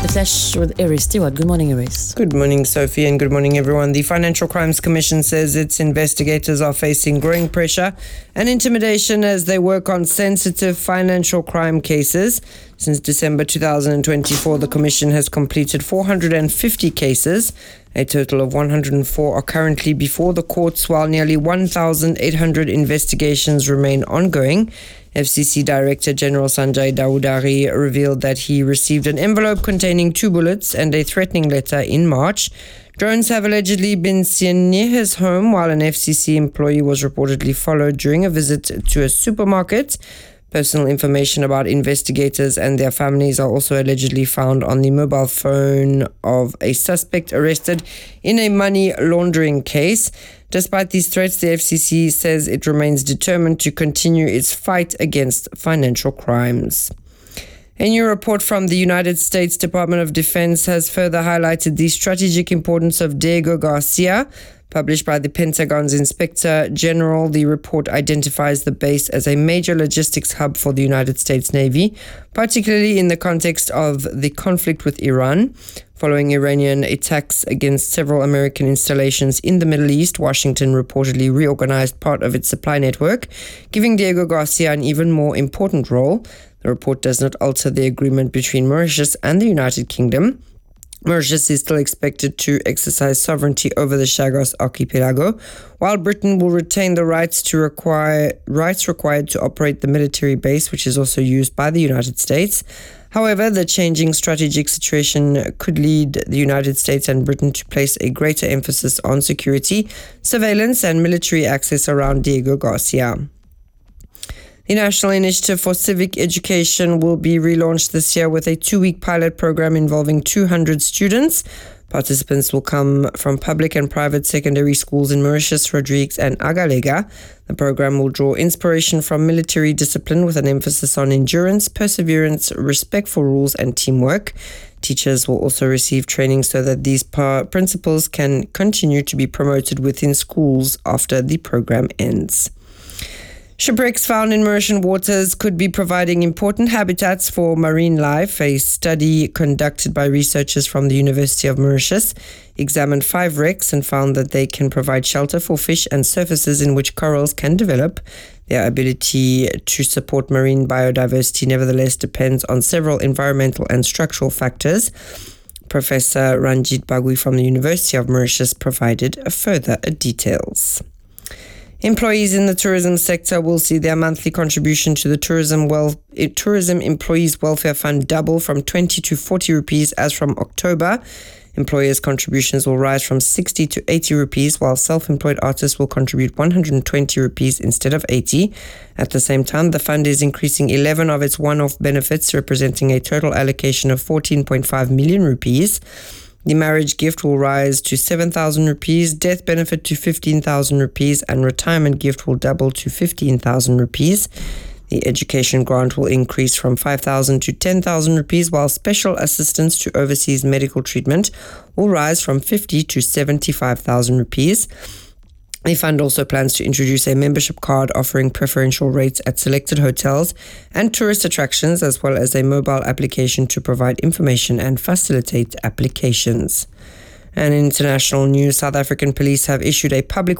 Flash with Iris Stewart. Good morning, Iris. Good morning, Sophie, and good morning, everyone. The Financial Crimes Commission says its investigators are facing growing pressure and intimidation as they work on sensitive financial crime cases. Since December 2024, the Commission has completed 450 cases. A total of 104 are currently before the courts, while nearly 1,800 investigations remain ongoing. FCC Director General Sanjay Dawudari revealed that he received an envelope containing 2 bullets and a threatening letter in March. Drones have allegedly been seen near his home, while an FCC employee was reportedly followed during a visit to a supermarket. Personal information about investigators and their families are also allegedly found on the mobile phone of a suspect arrested in a money laundering case. Despite these threats, the FCC says it remains determined to continue its fight against financial crimes. A new report from the United States Department of Defense has further highlighted the strategic importance of Diego Garcia. Published by the Pentagon's Inspector General, the report identifies the base as a major logistics hub for the United States Navy, particularly in the context of the conflict with Iran. Following Iranian attacks against several American installations in the Middle East, Washington reportedly reorganized part of its supply network, giving Diego Garcia an even more important role. The report does not alter the agreement between Mauritius and the United Kingdom. Mauritius is still expected to exercise sovereignty over the Chagos archipelago, while Britain will retain the rights required to operate the military base, which is also used by the United States. However, the changing strategic situation could lead the United States and Britain to place a greater emphasis on security, surveillance, and military access around Diego Garcia. The National Initiative for Civic Education will be relaunched this year with a 2-week pilot program involving 200 students. Participants will come from public and private secondary schools in Mauritius, Rodrigues, and Agalega. The program will draw inspiration from military discipline with an emphasis on endurance, perseverance, respect for rules, and teamwork. Teachers will also receive training so that these principles can continue to be promoted within schools after the program ends. Shipwrecks found in Mauritian waters could be providing important habitats for marine life. A study conducted by researchers from the University of Mauritius examined 5 wrecks and found that they can provide shelter for fish and surfaces in which corals can develop. Their ability to support marine biodiversity nevertheless depends on several environmental and structural factors. Professor Ranjit Bagui from the University of Mauritius provided further details. Employees in the tourism sector will see their monthly contribution to the Tourism Employees Welfare Fund double from 20 to 40 rupees as from October. Employers' contributions will rise from 60 to 80 rupees, while self-employed artists will contribute 120 rupees instead of 80. At the same time, the fund is increasing 11 of its one-off benefits, representing a total allocation of 14.5 million rupees. The marriage gift will rise to 7,000 rupees, death benefit to 15,000 rupees, and retirement gift will double to 15,000 rupees. The education grant will increase from 5,000 to 10,000 rupees, while special assistance to overseas medical treatment will rise from 50 to 75,000 rupees. The fund also plans to introduce a membership card offering preferential rates at selected hotels and tourist attractions, as well as a mobile application to provide information and facilitate applications. And in international news, South African police have issued a public